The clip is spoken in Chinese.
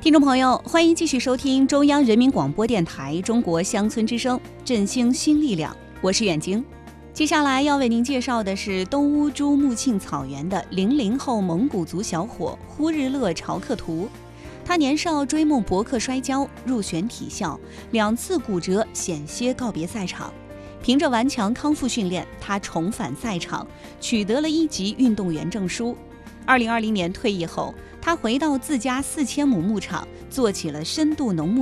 听众朋友，欢迎继续收听中央人民广播电台中国乡村之声，振兴新力量，我是远晶。接下来要为您介绍的是东乌珠穆庆草原的00后蒙古族小伙呼日勒朝克图。他年少追梦博克摔跤，入选体校，2次骨折险些告别赛场。凭着顽强康复训练，他重返赛场，取得了1级运动员证书。2020年退役后，他回到自家4000亩牧场，做起了深度农牧